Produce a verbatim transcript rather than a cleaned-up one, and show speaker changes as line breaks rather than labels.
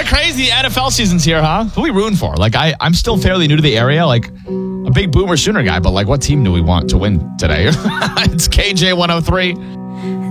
of crazy. N F L season's here, huh? Who are we rooting for? Like, I, I'm still fairly new to the area. Like, a big Boomer Sooner guy, but like, what team do we want to win today? It's K J one oh three.